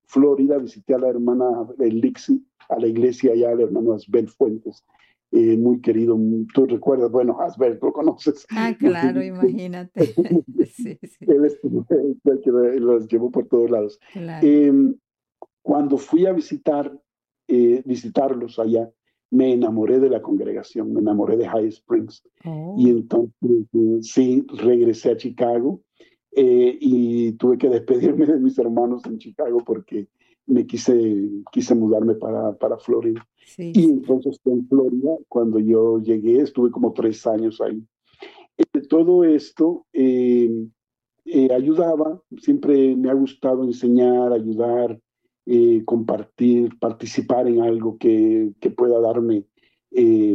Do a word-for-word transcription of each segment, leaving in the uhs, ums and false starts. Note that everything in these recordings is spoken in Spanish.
Florida, visité a la hermana Elixi, a la iglesia allá, al hermano Asbel Fuentes, eh, muy querido. Tú recuerdas, bueno, Asbel, lo conoces. Ah, claro, imagínate. Sí, sí, Él es el que los llevó por todos lados. claro. Eh, Cuando fui a visitar, eh, visitarlos allá, me enamoré de la congregación, me enamoré de High Springs. Y Oh, entonces, eh, sí, regresé a Chicago, eh, y tuve que despedirme de mis hermanos en Chicago porque me quise, quise mudarme para, para Florida. sí, Y sí. entonces en Florida, cuando yo llegué, estuve como tres años ahí. De todo esto, eh, eh, ayudaba, siempre me ha gustado enseñar, ayudar, eh, compartir, participar en algo que, que pueda darme, eh,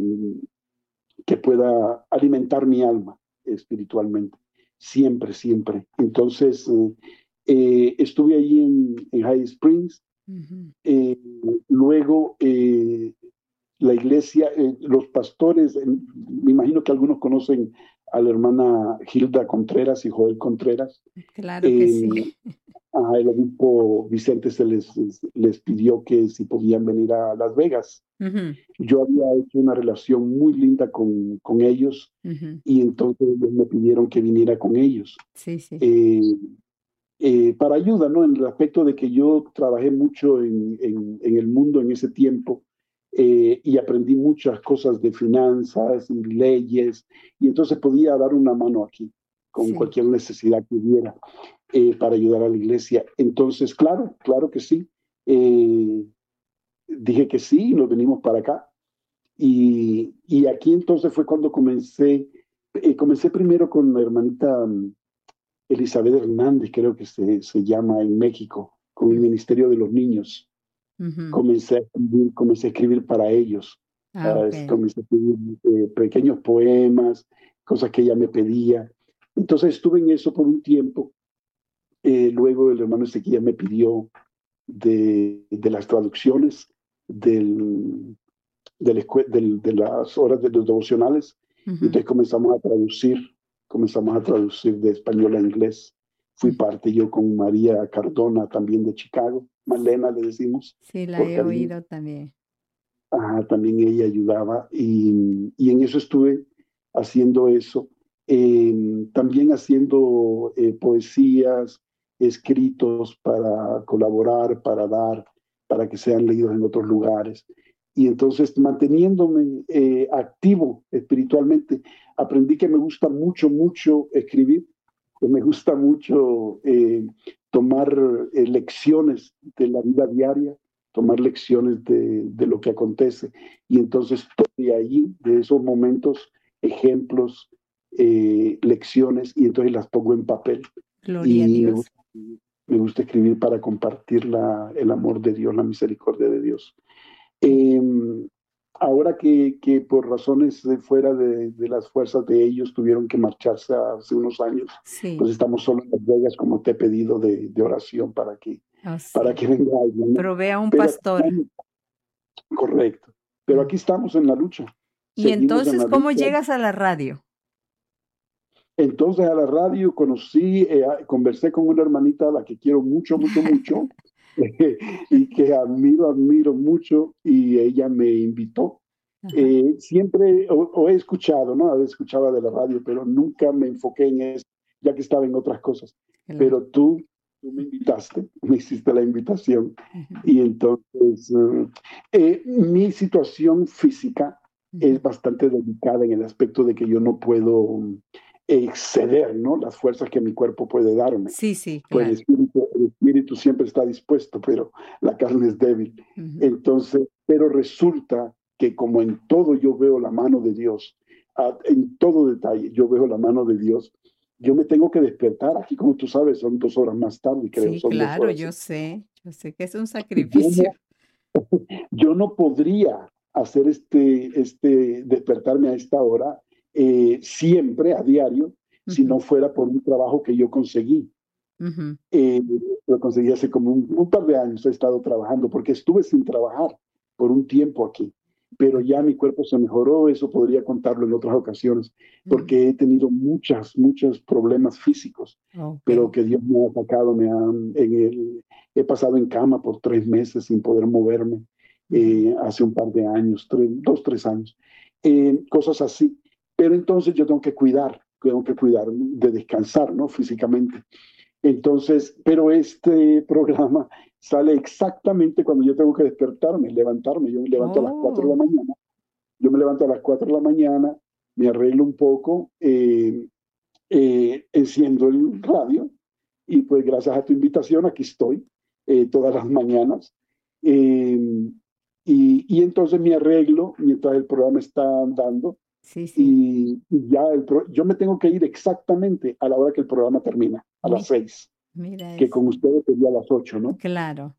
que pueda alimentar mi alma espiritualmente, siempre, siempre. Entonces, eh, eh, estuve allí en, en High Springs, Ujú. eh, luego eh, la iglesia, eh, los pastores, eh, me imagino que algunos conocen a la hermana Hilda Contreras y Joel Contreras. Claro que eh, sí. a el obispo Vicente se les, les pidió que si podían venir a Las Vegas. Ujú, Yo había hecho una relación muy linda con, con ellos, ujú. y entonces ellos me pidieron que viniera con ellos, Sí, sí. eh, eh, para ayuda, ¿no? En el aspecto de que yo trabajé mucho en, en, en el mundo en ese tiempo, eh, y aprendí muchas cosas de finanzas y leyes, y entonces podía dar una mano aquí con Sí. cualquier necesidad que hubiera, eh, para ayudar a la iglesia. Entonces, claro, claro que sí. Eh, Dije que sí y nos venimos para acá. Y, y aquí entonces fue cuando comencé, eh, comencé primero con la hermanita um, Elizabeth Hernández, creo que se, se llama en México, con el Mm, Ministerio de los Niños. ujú. Comencé a escribir, comencé a escribir para ellos. Ah, Uh, ok. comencé a escribir eh, pequeños poemas, cosas que ella me pedía. Entonces estuve en eso por un tiempo. Eh, luego el hermano Ezequiel me pidió de, de las traducciones del, del escue- del- de las horas de los devocionales. Y Ujú, entonces comenzamos a traducir, comenzamos a traducir de español a inglés. Fui ujú. parte yo con María Cardona, también de Chicago, Malena le decimos, Sí, la por he cariño. oído también. Ajá, también ella ayudaba, y, y en eso estuve haciendo eso. Eh, También haciendo eh, poesías, escritos para colaborar, para dar, para que sean leídos en otros lugares. Y entonces manteniéndome eh, activo espiritualmente, aprendí que me gusta mucho, mucho escribir, que me gusta mucho eh, tomar eh, lecciones de la vida diaria, tomar lecciones de, de lo que acontece. Y entonces, de ahí, de esos momentos, ejemplos, eh, lecciones, y entonces las pongo en papel. Gloria a Y me Dios. gusta, me gusta escribir para compartir la, el amor de Dios, la misericordia de Dios. Eh, Ahora que, que, por razones de fuera de, de, las fuerzas de ellos tuvieron que marcharse hace unos años, Sí, pues estamos solo en Las Vegas, como te he pedido de, de oración para que, oh, para sí. que venga alguien, ¿no? Provea un Pero aquí pastor. estamos, correcto, pero Mm. aquí estamos en la lucha, Y seguimos en entonces, la ¿cómo lucha. llegas a la radio? Entonces a la radio conocí, eh, conversé con una hermanita a la que quiero mucho, mucho, mucho, y que admiro, admiro mucho, y ella me invitó. Ajá, Eh, siempre, o, o, he escuchado, ¿no? He escuchado de la radio, pero nunca me enfoqué en eso, ya que estaba en otras cosas. claro. Pero tú, tú me invitaste, me hiciste la invitación, Ujú, y entonces uh, eh, mi situación física es ujú. bastante delicada en el aspecto de que yo no puedo um, exceder, ¿no? Las fuerzas que mi cuerpo puede darme. Sí, sí, Pues el claro. espíritu, el espíritu siempre está dispuesto, pero la carne es débil. Ujú. Entonces, pero resulta que como en todo yo veo la mano de Dios, a- en todo detalle yo veo la mano de Dios, yo me tengo que despertar. Aquí, como tú sabes, son dos horas más tarde, creo, Sí, son dos claro, horas. yo sé. Yo sé que es un Yo sacrificio. no, yo no podría hacer este, este, despertarme a esta hora eh, siempre, a diario, si Ujú, no fuera por un trabajo que yo conseguí. ujú. Eh, lo conseguí hace como un, un par de años, he estado trabajando, porque estuve sin trabajar por un tiempo aquí, pero Ok. ya mi cuerpo se mejoró. Eso podría contarlo en otras ocasiones, Ujú. porque he tenido muchas, muchos problemas físicos, Ok. pero que Dios me ha sacado, me ha, en el, he pasado en cama por tres meses sin poder moverme, eh, hace un par de años, tres, dos, tres años, eh, cosas así. Pero entonces yo tengo que cuidar, tengo que cuidar de descansar, ¿no? Físicamente. Entonces, pero este programa sale exactamente cuando yo tengo que despertarme, levantarme. Yo me levanto a las cuatro de la Oh, mañana, yo me levanto a las cuatro de la mañana, me arreglo un poco, eh, eh, enciendo el radio y pues gracias a tu invitación aquí estoy eh, todas las mañanas. Eh, y, y entonces me arreglo mientras el programa está andando sí, sí. y ya el pro- yo me tengo que ir exactamente a la hora que el programa termina, a las Mi- seis, mira que eso. con ustedes sería a las ocho, ¿no? Claro.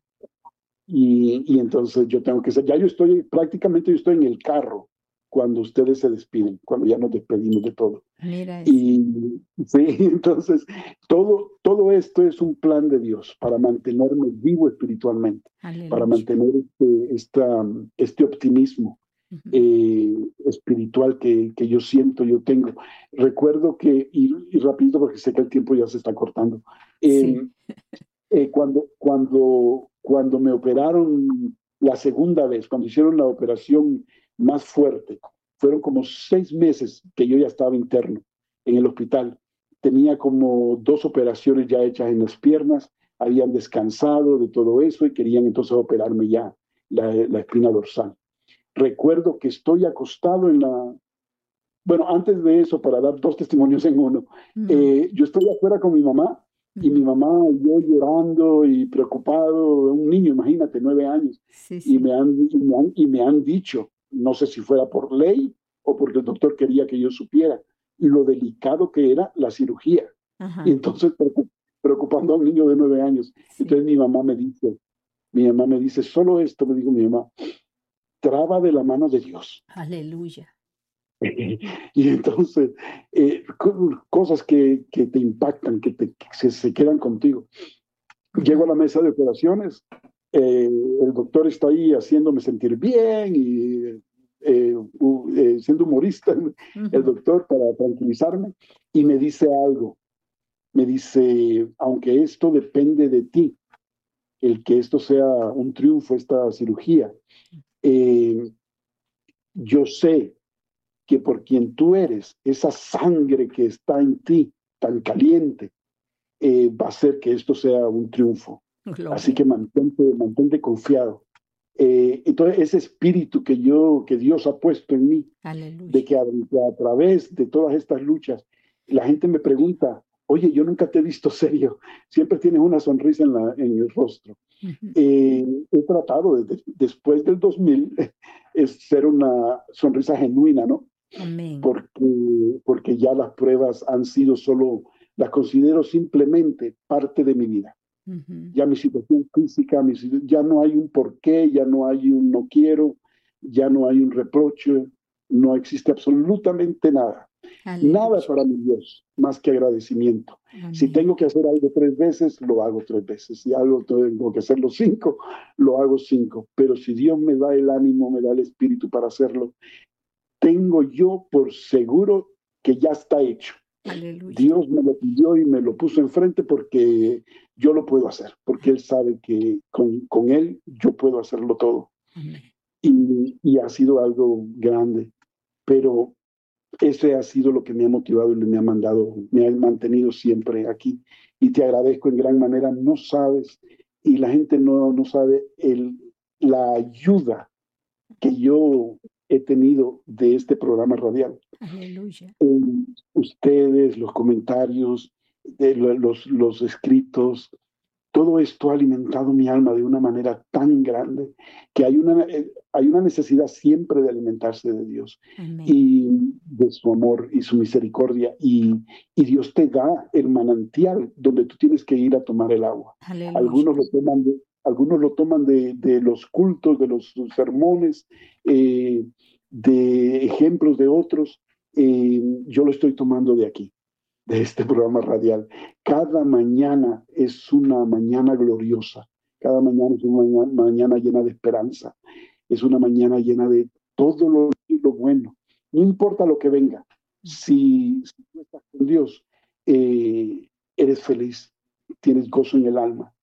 Y, y entonces yo tengo que ser, ya yo estoy, prácticamente yo estoy en el carro cuando ustedes se despiden, cuando ya nos despedimos de todo. Mira eso. Y sí, entonces todo, todo esto es un plan de Dios para mantenerme vivo espiritualmente, para Aleluya. mantener este, esta, este optimismo Ujú. eh, espiritual que, que yo siento, yo tengo. Recuerdo que, y, y rapidito porque sé que el tiempo ya se está cortando, Sí. eh, eh, cuando, cuando, cuando me operaron la segunda vez, cuando hicieron la operación más fuerte, fueron como seis meses que yo ya estaba interno en el hospital. Tenía como dos operaciones ya hechas en las piernas, habían descansado de todo eso y querían entonces operarme ya la, la espina dorsal. Recuerdo que estoy acostado en la... Bueno, antes de eso, para dar dos testimonios en uno, Ujú, eh, yo estoy afuera con mi mamá y mi ujú. mamá y yo llorando y preocupado, un niño, imagínate, nueve años, Sí, y sí. me han, y me han, y me han dicho, no sé si fuera por ley o porque el doctor quería que yo supiera, lo delicado que era la cirugía. Y Ajá. entonces, preocupando a un niño de nueve años. Sí. Entonces mi mamá me dice, mi mamá me dice, solo esto, me dijo mi mamá, traba de la mano de Dios. Aleluya. Y entonces, eh, co- cosas que, que, te impactan, que, te, que se, se, quedan contigo. Llego a Ujú, la mesa de operaciones, eh, el doctor está ahí haciéndome sentir bien y eh, uh, eh, siendo humorista, el ujú. doctor para tranquilizarme, y me dice algo, me dice, aunque esto depende de ti, el que esto sea un triunfo, esta cirugía, eh, yo sé que por quien tú eres, esa sangre que está en ti, tan caliente, eh, va a hacer que esto sea un triunfo. Así Gloria. que mantente, mantente confiado. Eh, entonces, ese espíritu que yo, que Dios ha puesto en mí, de Aleluya. que a, que a través de todas estas luchas, la gente me pregunta, oye, yo nunca te he visto serio, siempre tienes una sonrisa en, la, en el rostro. Ujú. Eh, he tratado desde, después del dos mil es ser una sonrisa genuina, ¿no? Amén. Porque, porque ya las pruebas han sido solo, las considero simplemente parte de mi vida. Ujú. Ya mi situación física, mi, ya no hay un porqué, ya no hay un no quiero, ya no hay un reproche, no existe absolutamente nada. Nada Aleluya. para mi Dios, más que agradecimiento. Si Amén. tengo que hacer algo tres veces, lo hago tres veces. Si algo tengo que hacerlo cinco, lo hago cinco. Pero si Dios me da el ánimo, me da el espíritu para hacerlo, tengo yo por seguro que ya está hecho. Aleluya. Dios me lo pidió y me lo puso enfrente porque yo lo puedo hacer, porque Él sabe que con, con Él yo puedo hacerlo todo. Amén. Y, y ha sido algo grande, pero ese ha sido lo que me ha motivado y me ha mandado, me ha mantenido siempre aquí. Y te agradezco en gran manera, no sabes, y la gente no, no sabe el, la ayuda que yo he tenido de este programa radial. Aleluya. Eh, ustedes, los comentarios, de lo- los, los escritos, todo esto ha alimentado mi alma de una manera tan grande que hay una, eh, hay una necesidad siempre de alimentarse de Dios Amén. y de su amor y su misericordia. Y, y Dios te da el manantial donde tú tienes que ir a tomar el agua. Aleluya. Algunos lo toman de, algunos lo toman de, de los cultos, de los sermones, eh, de ejemplos de otros. Eh, yo lo estoy tomando de aquí, de este programa radial. Cada mañana es una mañana gloriosa, cada mañana es una mañana, mañana llena de esperanza, es una mañana llena de todo lo, lo bueno. No importa lo que venga, si, si tú estás con Dios, eh, eres feliz, tienes gozo en el alma.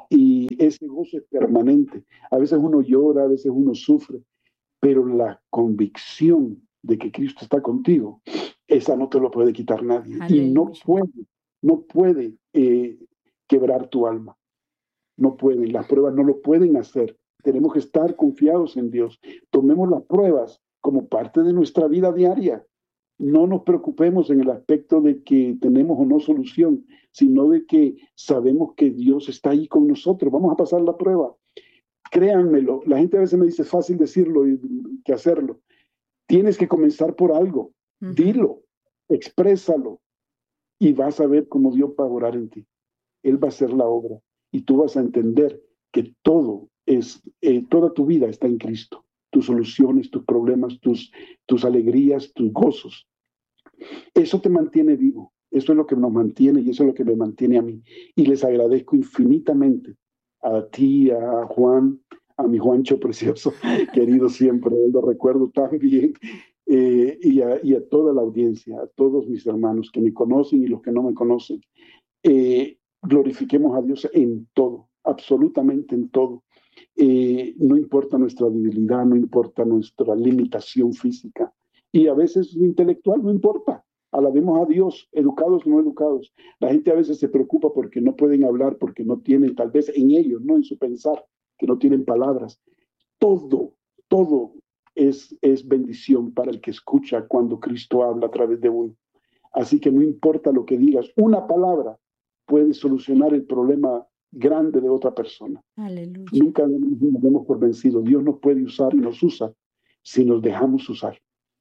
y ese gozo es permanente. A veces uno llora, a veces uno sufre, pero la convicción de que Cristo está contigo, esa no te lo puede quitar nadie. Y no Aleluya. puede, no puede eh, quebrar tu alma. No pueden, las pruebas no lo pueden hacer. Tenemos que estar confiados en Dios. Tomemos las pruebas como parte de nuestra vida diaria. No nos preocupemos en el aspecto de que tenemos o no solución, sino de que sabemos que Dios está ahí con nosotros. Vamos a pasar la prueba. Créanmelo, la gente a veces me dice es fácil decirlo y que hacerlo. Tienes que comenzar por algo. Ujú. Dilo, exprésalo y vas a ver cómo Dios va a orar en ti. Él va a hacer la obra y tú vas a entender que todo es, eh, toda tu vida está en Cristo. Tus soluciones, tus problemas, tus, tus alegrías, tus gozos. Eso te mantiene vivo. Eso es lo que nos mantiene y eso es lo que me mantiene a mí. Y les agradezco infinitamente a ti, a Juan, a mi Juancho precioso, querido siempre, lo recuerdo tan bien, eh, y, a, y a toda la audiencia, a todos mis hermanos que me conocen y los que no me conocen. Eh, glorifiquemos a Dios en todo, absolutamente en todo. Eh, no importa nuestra debilidad, no importa nuestra limitación física y a veces intelectual, no importa. Alabemos a Dios, educados o no educados. La gente a veces se preocupa porque no pueden hablar, porque no tienen, tal vez en ellos, no en su pensar, que no tienen palabras. Todo, todo es, es bendición para el que escucha cuando Cristo habla a través de uno. Así que no importa lo que digas, una palabra puede solucionar el problema grande de otra persona. Aleluya. Nunca nos demos por vencidos. Dios nos puede usar y nos usa si nos dejamos usar.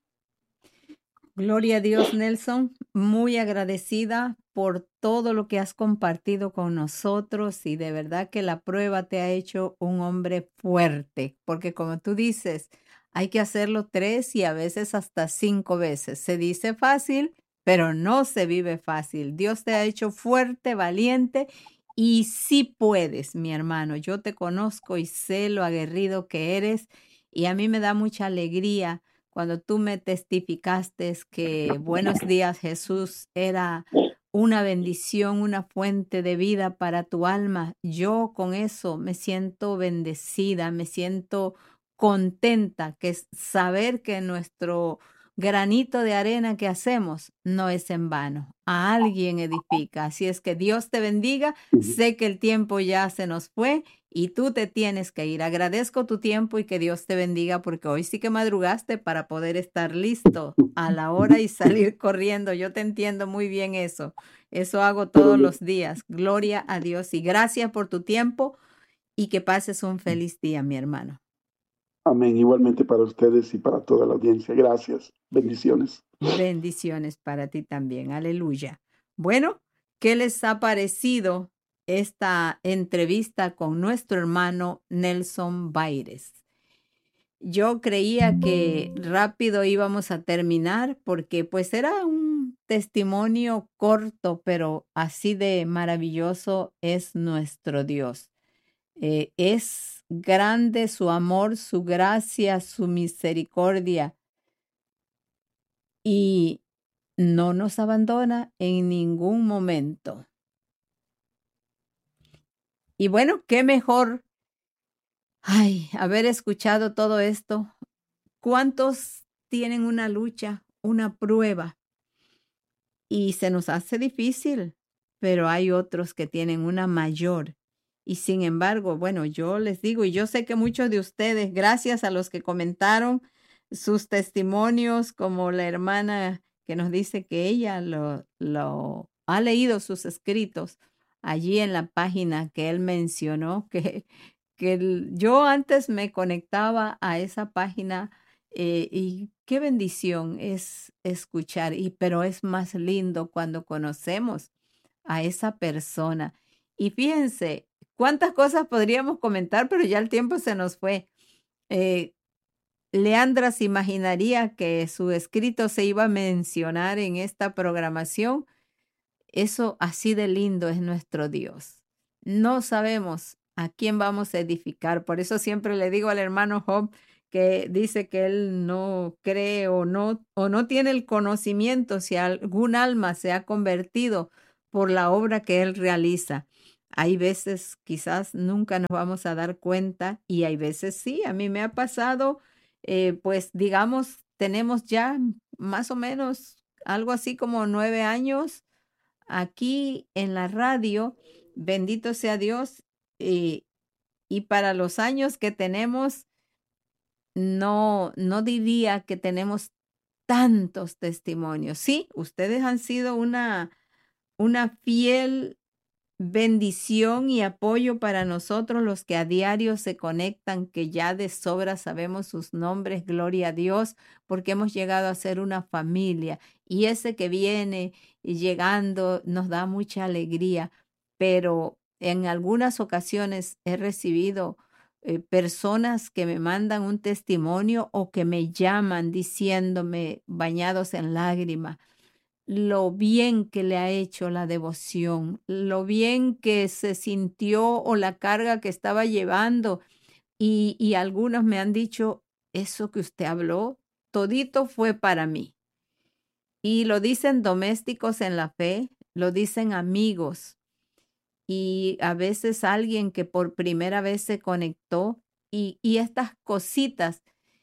Gloria a Dios, Nelson. Muy agradecida por todo lo que has compartido con nosotros y de verdad que la prueba te ha hecho un hombre fuerte, porque como tú dices, hay que hacerlo tres y a veces hasta cinco veces. Se dice fácil, pero no se vive fácil. Dios te ha hecho fuerte, valiente y sí puedes, mi hermano. Yo te conozco y sé lo aguerrido que eres y a mí me da mucha alegría cuando tú me testificaste que Buenos Días Jesús era una bendición, una fuente de vida para tu alma. Yo con eso me siento bendecida, me siento contenta, que es saber que nuestro granito de arena que hacemos no es en vano. A alguien edifica. Así es que Dios te bendiga. Sé que el tiempo ya se nos fue y tú te tienes que ir. Agradezco tu tiempo y que Dios te bendiga porque hoy sí que madrugaste para poder estar listo a la hora y salir corriendo. Yo te entiendo muy bien eso. Eso hago todos los días. Gloria a Dios y gracias por tu tiempo y que pases un feliz día, mi hermano. Amén. Igualmente para ustedes y para toda la audiencia. Gracias. Bendiciones. Bendiciones para ti también. Aleluya. Bueno, ¿qué les ha parecido esta entrevista con nuestro hermano Nelson Baires? Yo creía que rápido íbamos a terminar porque pues era un testimonio corto, pero así de maravilloso es nuestro Dios. Eh, es grande su amor, su gracia, su misericordia y no nos abandona en ningún momento. Y bueno, qué mejor, ay, haber escuchado todo esto. ¿Cuántos tienen una lucha, una prueba? Y se nos hace difícil, pero hay otros que tienen una mayor. Y sin embargo, bueno, yo les digo, y yo sé que muchos de ustedes, gracias a los que comentaron sus testimonios, como la hermana que nos dice que ella lo, lo ha leído sus escritos allí en la página que él mencionó, que, que el- yo antes me conectaba a esa página eh, y qué bendición es escuchar, y pero es más lindo cuando conocemos a esa persona. Y fíjense, cuántas cosas podríamos comentar, pero ya el tiempo se nos fue. Eh, Leandra se imaginaría que su escrito se iba a mencionar en esta programación. Eso así de lindo es nuestro Dios. No sabemos a quién vamos a edificar. Por eso siempre le digo al hermano Job que dice que él no cree o no, o no tiene el conocimiento si algún alma se ha convertido por la obra que él realiza. Hay veces quizás nunca nos vamos a dar cuenta y hay veces sí, a mí me ha pasado, eh, pues digamos, tenemos ya más o menos algo así como nueve años aquí en la radio, bendito sea Dios, y, y para los años que tenemos, no, no diría que tenemos tantos testimonios. Sí, ustedes han sido una, una fiel bendición y apoyo para nosotros los que a diario se conectan, que ya de sobra sabemos sus nombres, gloria a Dios, porque hemos llegado a ser una familia y ese que viene llegando nos da mucha alegría, pero en algunas ocasiones he recibido eh, personas que me mandan un testimonio o que me llaman diciéndome bañados en lágrimas lo bien que le ha hecho la devoción, lo bien que se sintió o la carga que estaba llevando. Y, y algunos me han dicho, eso que usted habló, todito fue para mí. Y lo dicen domésticos en la fe, lo dicen amigos y a veces alguien que por primera vez se conectó y, y estas cositas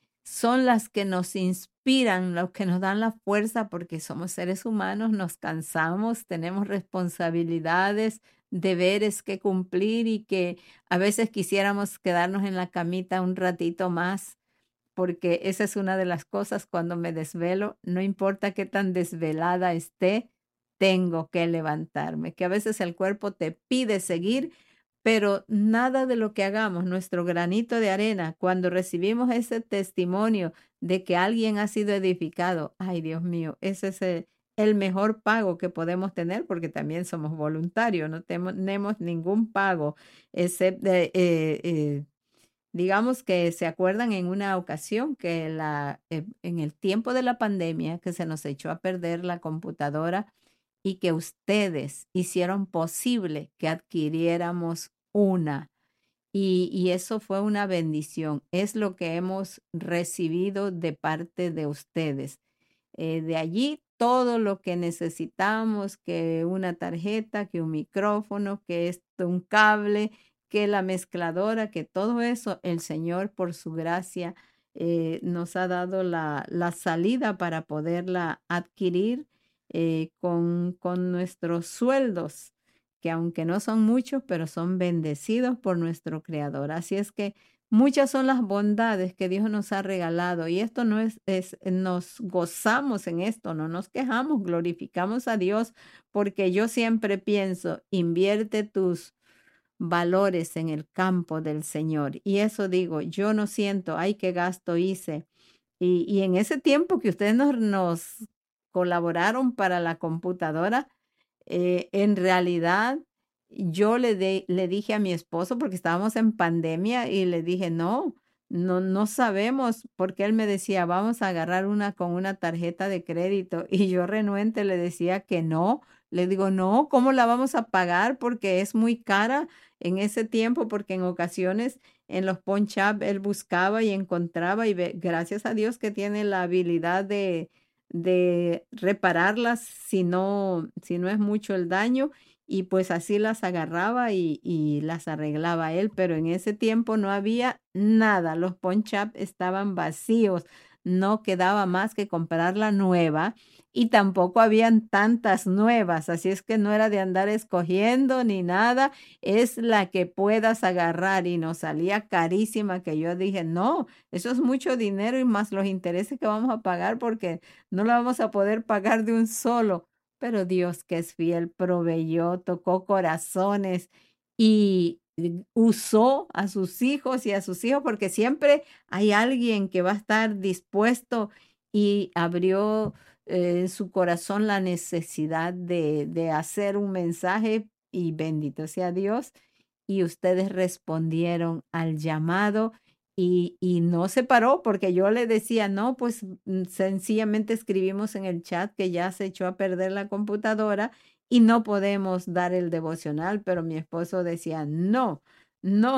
son las que nos inspiran, los que nos dan la fuerza, porque somos seres humanos, nos cansamos, tenemos responsabilidades, deberes que cumplir y que a veces quisiéramos quedarnos en la camita un ratito más, porque esa es una de las cosas cuando me desvelo, no importa qué tan desvelada esté, tengo que levantarme, que a veces el cuerpo te pide seguir, pero nada de lo que hagamos, nuestro granito de arena, cuando recibimos ese testimonio de que alguien ha sido edificado, ay Dios mío, ese es el, el mejor pago que podemos tener porque también somos voluntarios, no temo- tenemos ningún pago, excepto, eh, eh, digamos que se acuerdan en una ocasión que la, eh, en el tiempo de la pandemia que se nos echó a perder la computadora y que ustedes hicieron posible que adquiriéramos una. Y, y eso fue una bendición. Es lo que hemos recibido de parte de ustedes. Eh, de allí todo lo que necesitamos, que una tarjeta, que un micrófono, que esto, un cable, que la mezcladora, que todo eso, el Señor por su gracia eh, nos ha dado la, la salida para poderla adquirir eh, con, con nuestros sueldos, que aunque no son muchos, pero son bendecidos por nuestro Creador. Así es que muchas son las bondades que Dios nos ha regalado y esto no es, es, nos gozamos en esto, no nos quejamos, glorificamos a Dios porque yo siempre pienso, invierte tus valores en el campo del Señor. Y eso digo, yo no siento, ay, qué gasto hice. Y, y en ese tiempo que ustedes nos, nos colaboraron para la computadora, eh, en realidad, yo le, de- le dije a mi esposo, porque estábamos en pandemia, y le dije, no, no, no sabemos, porque él me decía, vamos a agarrar una con una tarjeta de crédito, y yo renuente le decía que no. Le digo, no, ¿cómo la vamos a pagar? Porque es muy cara en ese tiempo, porque en ocasiones en los punch up él buscaba y encontraba, y ve- gracias a Dios que tiene la habilidad de de repararlas si no, si no es mucho el daño y pues así las agarraba y, y las arreglaba él, pero en ese tiempo no había nada, los punch-up estaban vacíos, no quedaba más que comprar la nueva y tampoco habían tantas nuevas, así es que no era de andar escogiendo ni nada, es la que puedas agarrar y nos salía carísima que yo dije, no, eso es mucho dinero y más los intereses que vamos a pagar porque no la vamos a poder pagar de un solo, pero Dios que es fiel proveyó, tocó corazones y y usó a sus hijos y a sus hijos, porque siempre hay alguien que va a estar dispuesto y abrió eh, en su corazón la necesidad de, de hacer un mensaje y bendito sea Dios. Y ustedes respondieron al llamado y, y no se paró porque yo le decía, no, pues mm, sencillamente escribimos en el chat que ya se echó a perder la computadora y no podemos dar el devocional, pero mi esposo decía, no, no.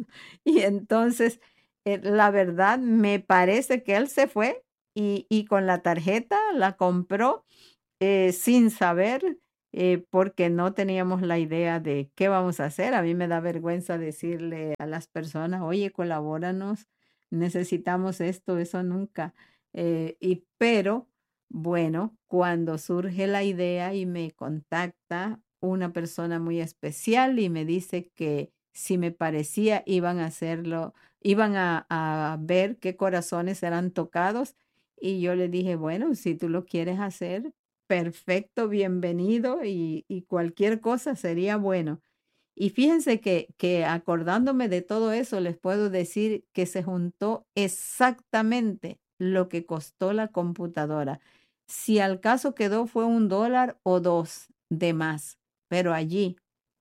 Y entonces, eh, la verdad, me parece que él se fue y, y con la tarjeta la compró eh, sin saber. eh, porque no teníamos la idea de qué vamos a hacer. A mí me da vergüenza decirle a las personas, oye, colabóranos, necesitamos esto, eso nunca. Eh, y pero, bueno, cuando surge la idea y me contacta una persona muy especial y me dice que si me parecía iban a hacerlo, iban a, a ver qué corazones eran tocados. Y yo le dije, bueno, si tú lo quieres hacer, perfecto, bienvenido y, y cualquier cosa sería bueno. Y fíjense que, que acordándome de todo eso, les puedo decir que se juntó exactamente lo que costó la computadora. Si al caso quedó fue un dólar o dos de más, pero allí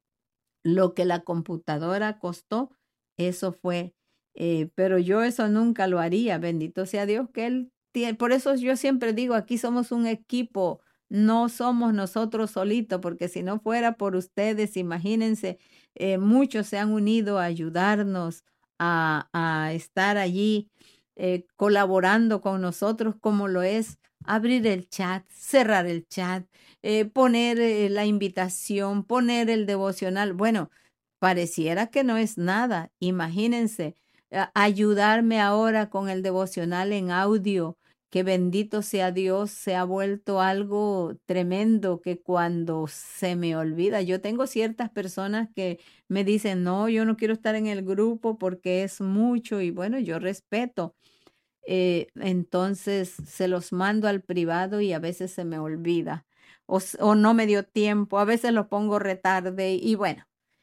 lo que la computadora costó, eso fue, eh, pero yo eso nunca lo haría, bendito sea Dios que Él tiene, por eso yo siempre digo, aquí somos un equipo, no somos nosotros solitos, porque si no fuera por ustedes, imagínense, eh, muchos se han unido a ayudarnos, a, a estar allí eh, colaborando con nosotros, como lo es abrir el chat, cerrar el chat, eh, poner eh, la invitación, poner el devocional. Bueno, pareciera que no es nada. Imagínense, a- ayudarme ahora con el devocional en audio, que bendito sea Dios, se ha vuelto algo tremendo que cuando se me olvida, yo tengo ciertas personas que me dicen, no, yo no quiero estar en el grupo porque es mucho y bueno, yo respeto, eh, entonces se los mando al privado y a veces se me olvida o, s- o no me dio tiempo, a veces lo pongo retarde y bueno,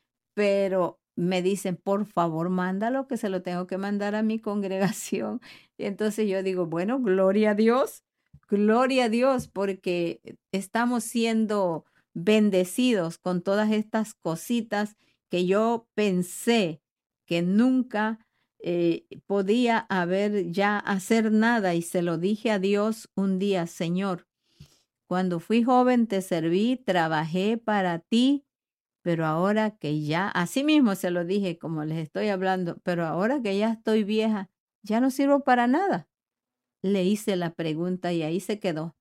pero me dicen, por favor, mándalo que se lo tengo que mandar a mi congregación. Y entonces yo digo, bueno, gloria a Dios, gloria a Dios, porque estamos siendo bendecidos con todas estas cositas que yo pensé que nunca eh, podía haber ya hacer nada y se lo dije a Dios un día, Señor, cuando fui joven te serví, trabajé para ti, pero ahora que ya, así mismo se lo dije como les estoy hablando, pero ahora que ya estoy vieja, ya no sirvo para nada. Le hice la pregunta y ahí se quedó.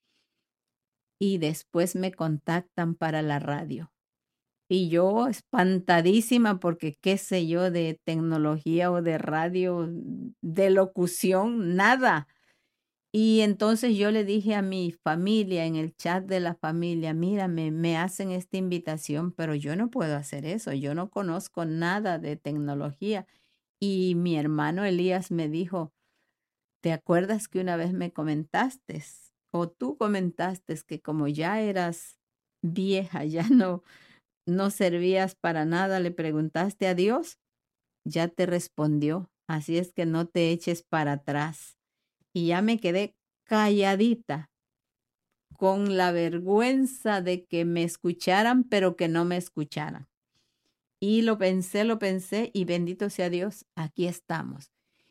Y después me contactan para la radio. Y yo espantadísima porque qué sé yo de tecnología o de radio, de locución, nada. Y entonces yo le dije a mi familia en el chat de la familia, mira, me, me hacen esta invitación, pero yo no puedo hacer eso, yo no conozco nada de tecnología. Y mi hermano Elías me dijo, ¿te acuerdas que una vez me comentaste o tú comentaste que como ya eras vieja, ya no, no servías para nada, le preguntaste a Dios? Ya te respondió, así es que no te eches para atrás. Y ya me quedé calladita con la vergüenza de que me escucharan, pero que no me escucharan. Y lo pensé, lo pensé y bendito sea Dios, aquí estamos.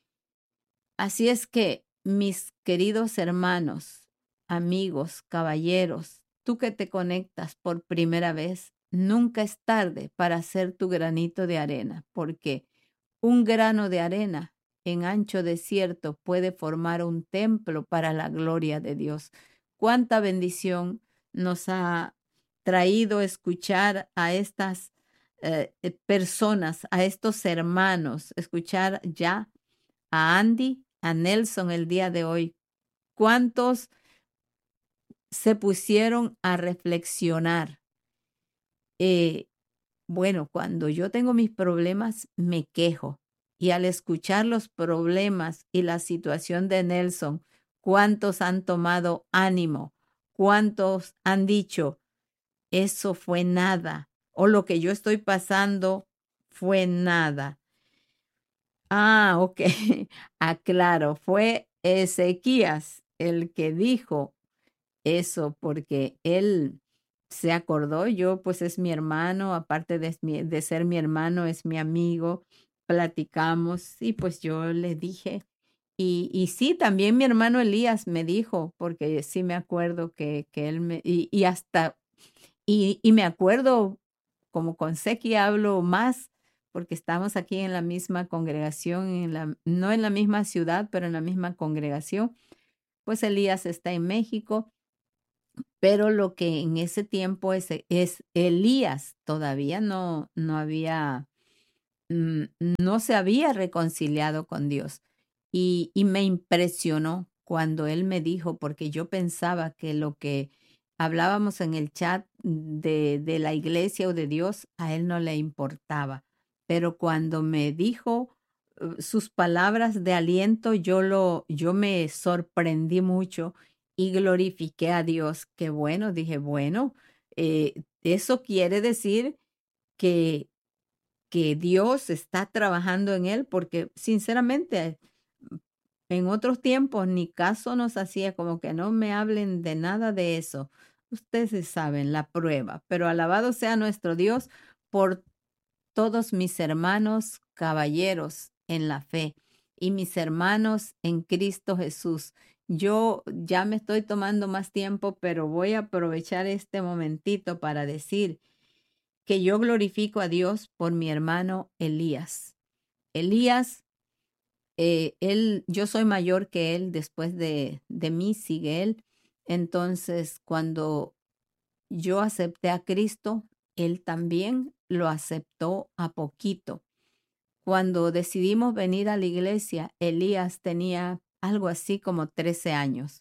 Así es que, mis queridos hermanos, amigos, caballeros, tú que te conectas por primera vez, nunca es tarde para hacer tu granito de arena, porque un grano de arena en ancho desierto puede formar un templo para la gloria de Dios. Cuánta bendición nos ha traído escuchar a estas eh, eh, personas, a estos hermanos, escuchar ya a Andy, a Nelson el día de hoy. ¿Cuántos se pusieron a reflexionar? Eh, Bueno, cuando yo tengo mis problemas, me quejo. Y al escuchar los problemas y la situación de Nelson, ¿cuántos han tomado ánimo? ¿Cuántos han dicho, eso fue nada? O lo que yo estoy pasando fue nada. Ah, ok. Ah, claro, fue Ezequías el que dijo eso porque él se acordó, yo pues es mi hermano, aparte de, es mi- de ser mi hermano, es mi amigo, platicamos y pues yo le dije, y, y sí, también mi hermano Elías me dijo, porque sí me acuerdo que, que él me, y, y hasta, y, y me acuerdo como con Seki hablo más, porque estamos aquí en la misma congregación, en la, no en la misma ciudad, pero en la misma congregación, pues Elías está en México Pero lo que en ese tiempo es, es Elías, todavía no, no había, mm, no se había reconciliado con Dios. Y, y me impresionó cuando él me dijo, porque yo pensaba que lo que hablábamos en el chat de, de la iglesia o de Dios, a él no le importaba. Pero cuando me dijo uh, sus palabras de aliento, yo, lo, yo me sorprendí mucho y glorifiqué a Dios. Qué bueno, dije, bueno, eh, eso quiere decir que que Dios está trabajando en él, porque sinceramente en otros tiempos ni caso nos hacía, como que no me hablen de nada de eso. Ustedes saben la prueba, pero alabado sea nuestro Dios por todos mis hermanos caballeros en la fe y mis hermanos en Cristo Jesús. Yo ya me estoy tomando más tiempo, pero voy a aprovechar este momentito para decir que yo glorifico a Dios por mi hermano Elías. Elías, eh, él, yo soy mayor que él, después de, de mí sigue él. Entonces, cuando yo acepté a Cristo, él también lo aceptó a poquito. Cuando decidimos venir a la iglesia, Elías tenía algo así como trece años.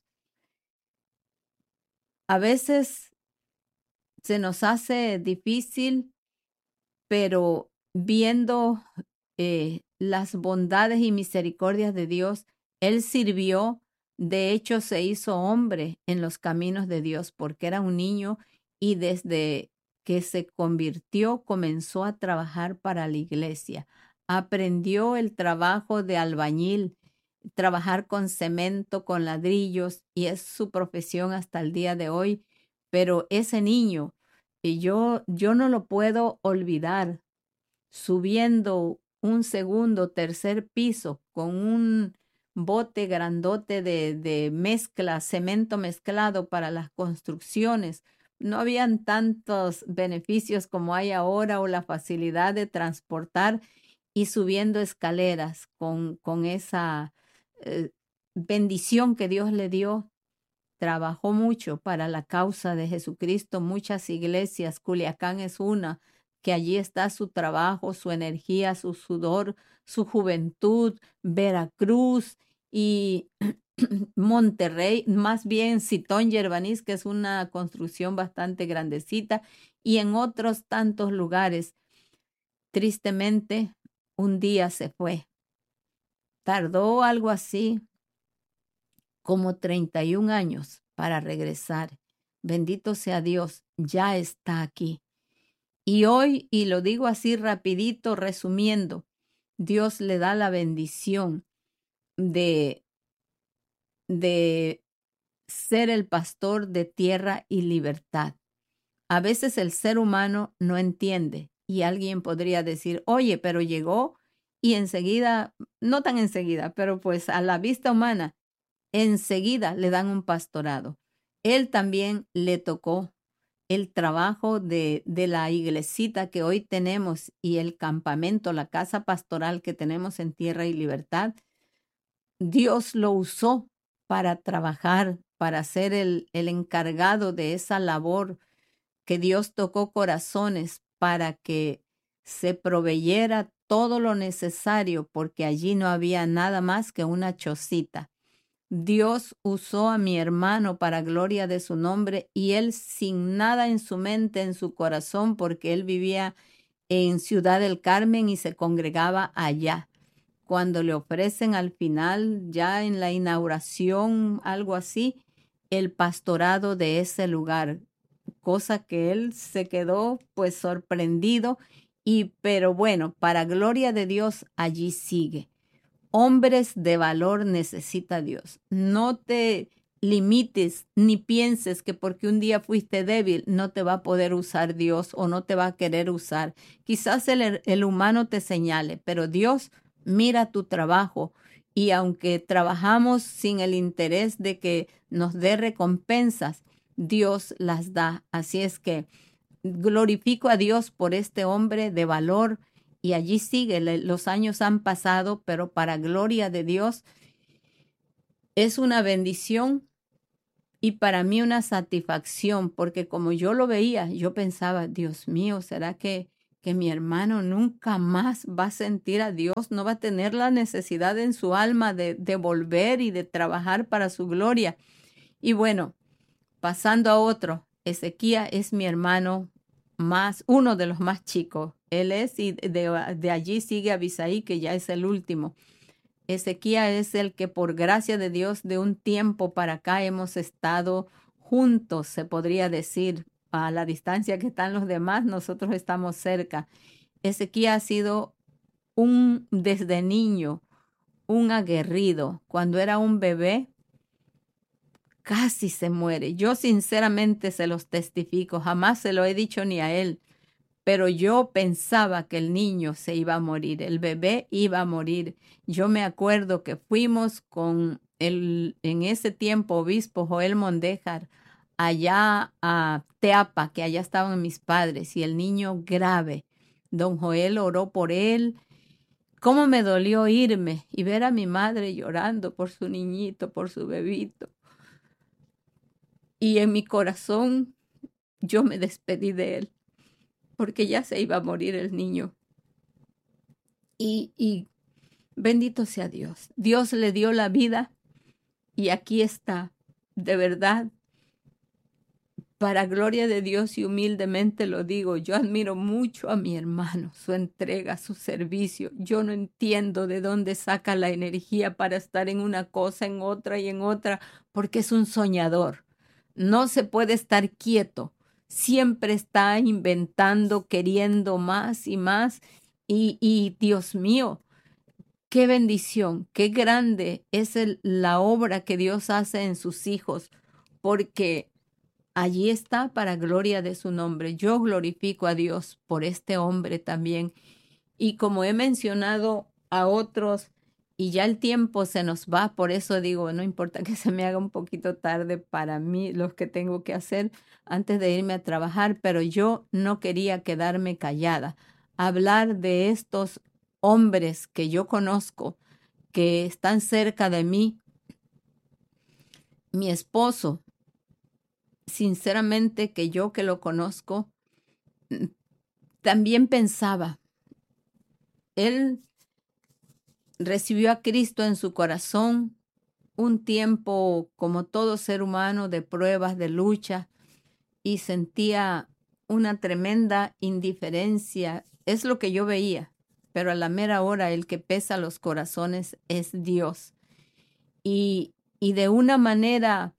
A veces se nos hace difícil, pero viendo eh, las bondades y misericordias de Dios, él sirvió, de hecho se hizo hombre en los caminos de Dios porque era un niño y desde que se convirtió comenzó a trabajar para la iglesia. Aprendió el trabajo de albañil, trabajar con cemento, con ladrillos, y es su profesión hasta el día de hoy. Pero ese niño, y yo, yo no lo puedo olvidar, subiendo un segundo, tercer piso con un bote grandote de, de mezcla, cemento mezclado para las construcciones. No habían tantos beneficios como hay ahora o la facilidad de transportar y subiendo escaleras con, con esa eh, bendición que Dios le dio. Trabajó mucho para la causa de Jesucristo, muchas iglesias, Culiacán es una, que allí está su trabajo, su energía, su sudor, su juventud, Veracruz y Monterrey, más bien Citón Yerbanís, que es una construcción bastante grandecita, y en otros tantos lugares. Tristemente, un día se fue. Tardó algo así como treinta y un años para regresar. Bendito sea Dios, ya está aquí. Y hoy, y lo digo así rapidito, resumiendo, Dios le da la bendición de, de ser el pastor de tierra y libertad. A veces el ser humano no entiende y alguien podría decir, oye, pero llegó y enseguida, no tan enseguida, pero pues a la vista humana, enseguida le dan un pastorado. Él también le tocó el trabajo de, de la iglesita que hoy tenemos y el campamento, la casa pastoral que tenemos en Tierra y Libertad. Dios lo usó para trabajar, para ser el, el encargado de esa labor, que Dios tocó corazones para que se proveyera todo lo necesario, porque allí no había nada más que una chocita. Dios usó a mi hermano para gloria de su nombre y él sin nada en su mente, en su corazón, porque él vivía en Ciudad del Carmen y se congregaba allá. Cuando le ofrecen al final, ya en la inauguración, algo así, el pastorado de ese lugar, cosa que él se quedó pues sorprendido, y pero bueno, para gloria de Dios, allí sigue. Hombres de valor necesita Dios. No te limites ni pienses que porque un día fuiste débil no te va a poder usar Dios o no te va a querer usar. Quizás el, el humano te señale, pero Dios mira tu trabajo, y aunque trabajamos sin el interés de que nos dé recompensas, Dios las da. Así es que glorifico a Dios por este hombre de valor. Y allí sigue, los años han pasado, pero para gloria de Dios es una bendición Y para mí una satisfacción, porque como yo lo veía, yo pensaba, Dios mío, ¿será que, que mi hermano nunca más va a sentir a Dios? ¿No va a tener la necesidad en su alma de, de volver y de trabajar para su gloria? Y bueno, pasando a otro, Ezequiel es mi hermano más, uno de los más chicos. Él es, y de, de allí sigue Abisaí, que ya es el último. Ezequiel es el que por gracia de Dios de un tiempo para acá hemos estado juntos, se podría decir, a la distancia que están los demás, nosotros estamos cerca. Ezequiel ha sido un, desde niño, un aguerrido. Cuando era un bebé, casi se muere. Yo sinceramente se los testifico, jamás se lo he dicho ni a él, pero yo pensaba que el niño se iba a morir, el bebé iba a morir. Yo me acuerdo que fuimos con el, en ese tiempo, obispo Joel Mondéjar, allá a Teapa, que allá estaban mis padres, y el niño grave. Don Joel oró por él. Cómo me dolió irme y ver a mi madre llorando por su niñito, por su bebito. Y en mi corazón yo me despedí de él, porque ya se iba a morir el niño. Y, y bendito sea Dios. Dios le dio la vida y aquí está, de verdad, para gloria de Dios, y humildemente lo digo, yo admiro mucho a mi hermano, su entrega, su servicio. Yo no entiendo de dónde saca la energía para estar en una cosa, en otra y en otra, porque es un soñador. No se puede estar quieto. Siempre está inventando, queriendo más y más. Y, y Dios mío, qué bendición, qué grande es el, la obra que Dios hace en sus hijos, porque allí está para gloria de su nombre. Yo glorifico a Dios por este hombre también. Y como he mencionado a otros, y ya el tiempo se nos va, por eso digo, no importa que se me haga un poquito tarde para mí, los que tengo que hacer antes de irme a trabajar, pero yo no quería quedarme callada. Hablar de estos hombres que yo conozco, que están cerca de mí. Mi esposo, sinceramente, que yo que lo conozco, también pensaba, él recibió a Cristo en su corazón, un tiempo como todo ser humano de pruebas, de lucha, y sentía una tremenda indiferencia. Es lo que yo veía, pero a la mera hora el que pesa los corazones es Dios. Y, y de una manera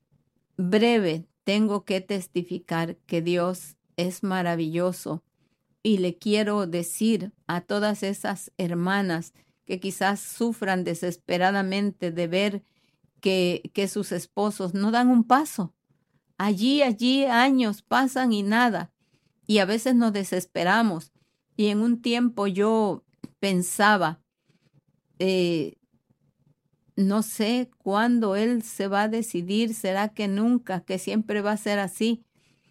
breve tengo que testificar que Dios es maravilloso. Y le quiero decir a todas esas hermanas que quizás sufran desesperadamente de ver que, que sus esposos no dan un paso. Allí, allí años pasan y nada. Y a veces nos desesperamos. Y en un tiempo yo pensaba, eh, no sé cuándo él se va a decidir, será que nunca, que siempre va a ser así.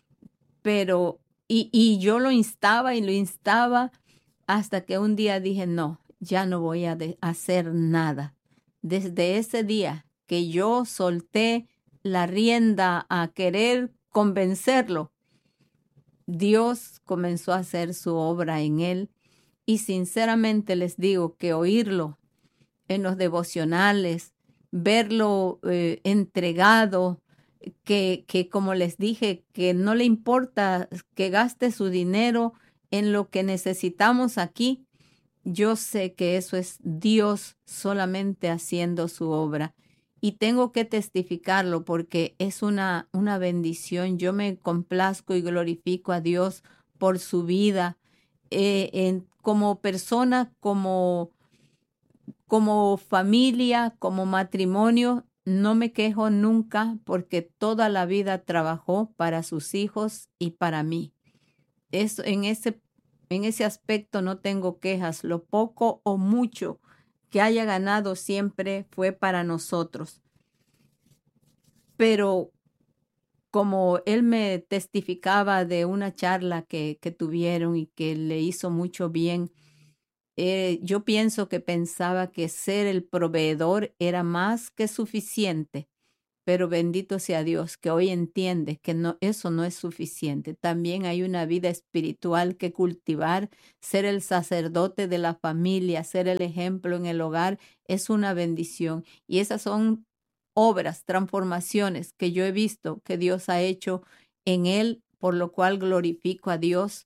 Pero, y, y yo lo instaba y lo instaba hasta que un día dije, no, ya no voy a de- hacer nada. Desde ese día que yo solté la rienda a querer convencerlo, Dios comenzó a hacer su obra en él. Y sinceramente les digo que oírlo en los devocionales, verlo eh, entregado, que, que como les dije, que no le importa que gaste su dinero en lo que necesitamos aquí. Yo sé que eso es Dios solamente haciendo su obra y tengo que testificarlo porque es una, una bendición. Yo me complazco y glorifico a Dios por su vida eh, en, como persona, como como familia, como matrimonio. No me quejo nunca porque toda la vida trabajó para sus hijos y para mí. Eso, en ese, en ese aspecto no tengo quejas. Lo poco o mucho que haya ganado siempre fue para nosotros. Pero como él me testificaba de una charla que, que tuvieron y que le hizo mucho bien, Eh, yo pienso que pensaba que ser el proveedor era más que suficiente, pero bendito sea Dios que hoy entiende que no, eso no es suficiente. También hay una vida espiritual que cultivar, ser el sacerdote de la familia, ser el ejemplo en el hogar, es una bendición. Y esas son obras, transformaciones que yo he visto que Dios ha hecho en él, por lo cual glorifico a Dios,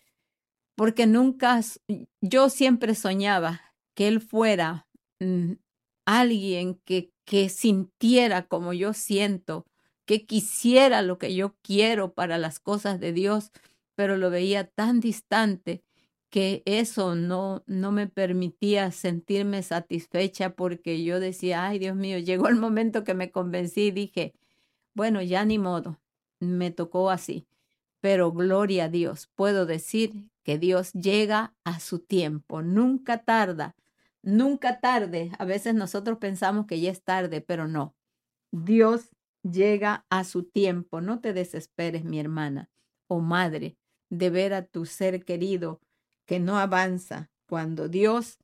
porque nunca, yo siempre soñaba que él fuera mm, alguien que, que sintiera como yo siento, que quisiera lo que yo quiero para las cosas de Dios, pero lo veía tan distante que eso no, no me permitía sentirme satisfecha porque yo decía, ay Dios mío, llegó el momento que me convencí y dije, bueno, ya ni modo, me tocó así. Pero gloria a Dios, puedo decir que Dios llega a su tiempo, nunca tarda, nunca tarde. A veces nosotros pensamos que ya es tarde, pero no. Dios llega a su tiempo. No te desesperes, mi hermana o madre, de ver a tu ser querido que no avanza. Cuando Dios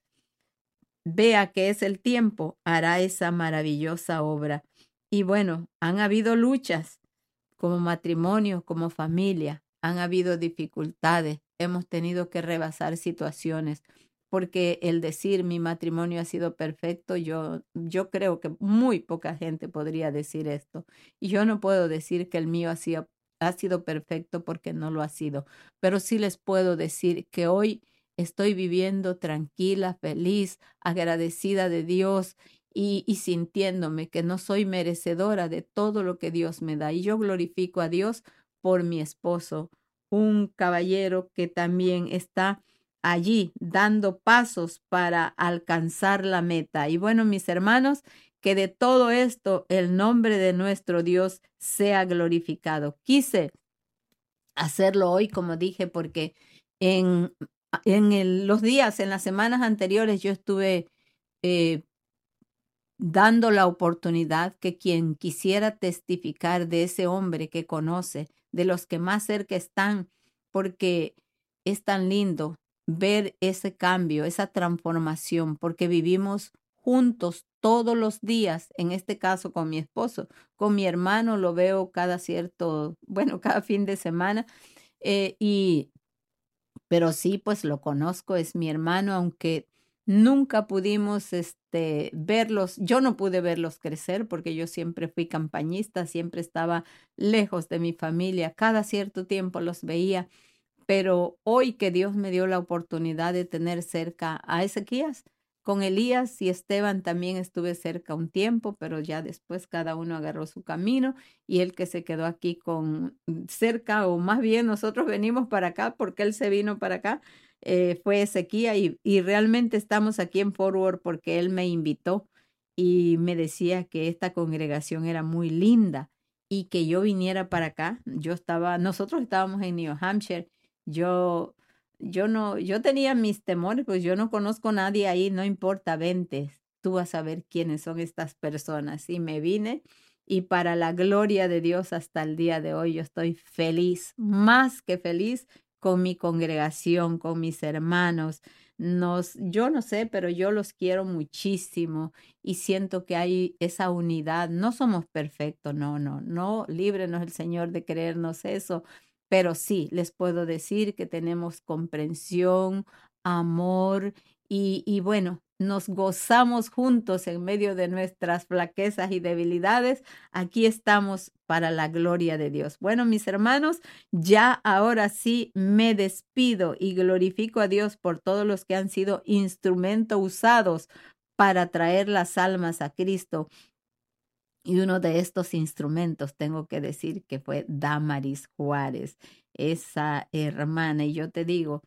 vea que es el tiempo, hará esa maravillosa obra. Y bueno, han habido luchas como matrimonio, como familia, han habido dificultades, hemos tenido que rebasar situaciones, porque el decir mi matrimonio ha sido perfecto, yo, yo creo que muy poca gente podría decir esto. Y yo no puedo decir que el mío ha sido, ha sido perfecto porque no lo ha sido, pero sí les puedo decir que hoy estoy viviendo tranquila, feliz, agradecida de Dios y, y sintiéndome que no soy merecedora de todo lo que Dios me da. Y yo glorifico a Dios por mi esposo, un caballero que también está allí dando pasos para alcanzar la meta. Y bueno, mis hermanos, que de todo esto el nombre de nuestro Dios sea glorificado. Quise hacerlo hoy, como dije, porque en, en el- los días, en las semanas anteriores, yo estuve eh, dando la oportunidad que quien quisiera testificar de ese hombre que conoce, de los que más cerca están, porque es tan lindo ver ese cambio, esa transformación, porque vivimos juntos todos los días, en este caso con mi esposo, con mi hermano lo veo cada cierto, bueno, cada fin de semana, eh, y pero sí, pues lo conozco, es mi hermano, aunque nunca pudimos este, verlos, yo no pude verlos crecer porque yo siempre fui campañista, siempre estaba lejos de mi familia, cada cierto tiempo los veía, pero hoy que Dios me dio la oportunidad de tener cerca a Ezequías, con Elías y Esteban también estuve cerca un tiempo, pero ya después cada uno agarró su camino y el que se quedó aquí con cerca, o más bien nosotros venimos para acá porque él se vino para acá, eh, fue Ezequías y, y realmente estamos aquí en Forward porque él me invitó y me decía que esta congregación era muy linda y que yo viniera para acá. Yo estaba, nosotros estábamos en New Hampshire. Yo, yo no, yo tenía mis temores, pues yo no conozco a nadie ahí, no importa, vente, tú vas a ver quiénes son estas personas. Y me vine y para la gloria de Dios hasta el día de hoy yo estoy feliz, más que feliz con mi congregación, con mis hermanos. Nos, yo no sé, pero yo los quiero muchísimo y siento que hay esa unidad. No somos perfectos, no, no, no, líbrenos el Señor de creernos eso, pero sí, les puedo decir que tenemos comprensión, amor y, y bueno, nos gozamos juntos en medio de nuestras flaquezas y debilidades. Aquí estamos para la gloria de Dios. Bueno, mis hermanos, ya ahora sí me despido y glorifico a Dios por todos los que han sido instrumentos usados para traer las almas a Cristo. Y uno de estos instrumentos, tengo que decir que fue Damaris Juárez, esa hermana. Y yo te digo,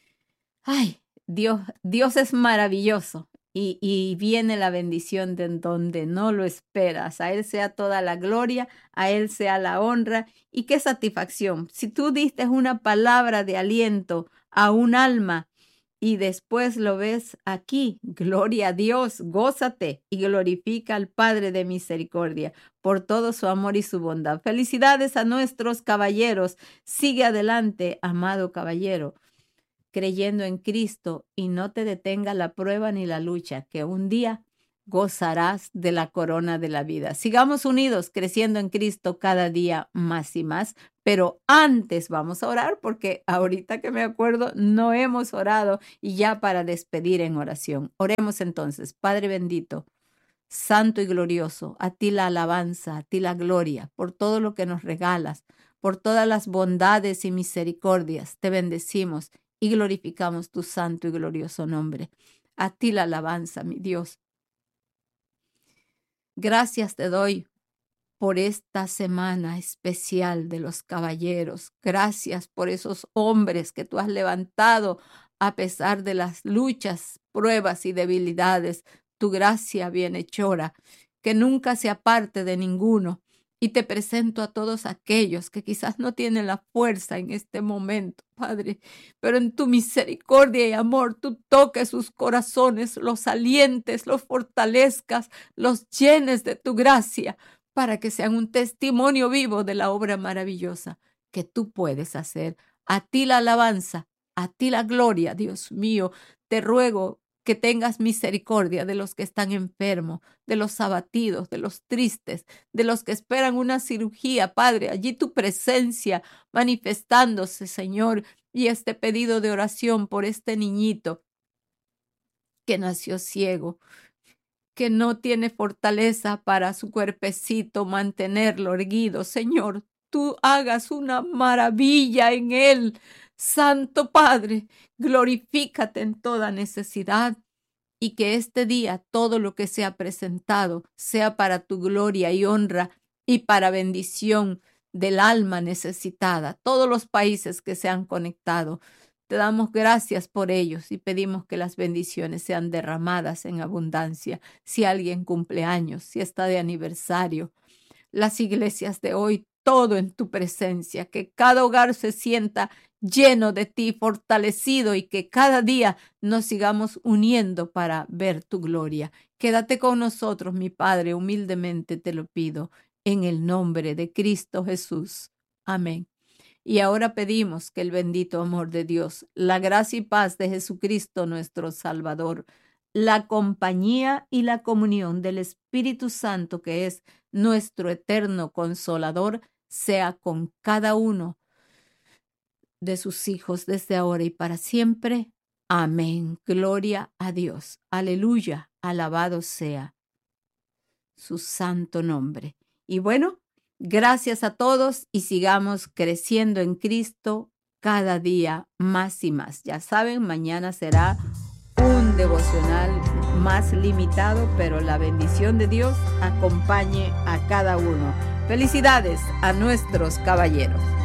ay, Dios, Dios es maravilloso. Y, y viene la bendición de donde no lo esperas. A Él sea toda la gloria, a Él sea la honra. Y qué satisfacción. Si tú diste una palabra de aliento a un alma, y después lo ves aquí, gloria a Dios, gózate y glorifica al Padre de misericordia por todo su amor y su bondad. Felicidades a nuestros caballeros. Sigue adelante, amado caballero, creyendo en Cristo y no te detenga la prueba ni la lucha, que un día gozarás de la corona de la vida. Sigamos unidos, creciendo en Cristo cada día más y más, pero antes vamos a orar porque ahorita que me acuerdo no hemos orado y ya para despedir en oración. Oremos entonces. Padre bendito, santo y glorioso, a ti la alabanza, a ti la gloria por todo lo que nos regalas, por todas las bondades y misericordias. Te bendecimos y glorificamos tu santo y glorioso nombre. A ti la alabanza, mi Dios. Gracias te doy por esta semana especial de los caballeros. Gracias por esos hombres que tú has levantado a pesar de las luchas, pruebas y debilidades. Tu gracia bienhechora, que nunca se aparte de ninguno. Y te presento a todos aquellos que quizás no tienen la fuerza en este momento, Padre, pero en tu misericordia y amor tú toques sus corazones, los alientes, los fortalezcas, los llenes de tu gracia, para que sean un testimonio vivo de la obra maravillosa que tú puedes hacer. A ti la alabanza, a ti la gloria, Dios mío. Te ruego que tengas misericordia de los que están enfermos, de los abatidos, de los tristes, de los que esperan una cirugía, Padre. Allí tu presencia manifestándose, Señor, y este pedido de oración por este niñito que nació ciego, que no tiene fortaleza para su cuerpecito mantenerlo erguido. Señor, tú hagas una maravilla en él. Santo Padre, glorifícate en toda necesidad y que este día todo lo que sea presentado sea para tu gloria y honra y para bendición del alma necesitada. Todos los países que se han conectado, te damos gracias por ellos y pedimos que las bendiciones sean derramadas en abundancia. Si alguien cumple años, si está de aniversario, las iglesias de hoy, todo en tu presencia, que cada hogar se sienta lleno de ti, fortalecido, y que cada día nos sigamos uniendo para ver tu gloria. Quédate con nosotros, mi Padre, humildemente te lo pido, en el nombre de Cristo Jesús. Amén. Y ahora pedimos que el bendito amor de Dios, la gracia y paz de Jesucristo nuestro Salvador, la compañía y la comunión del Espíritu Santo, que es nuestro eterno consolador, sea con cada uno de sus hijos desde ahora y para siempre. Amén. Gloria a Dios. Aleluya. Alabado sea su santo nombre. Y bueno, gracias a todos y sigamos creciendo en Cristo cada día más y más. Ya saben, mañana será un devocional más limitado, pero la bendición de Dios acompañe a cada uno. Felicidades a nuestros caballeros.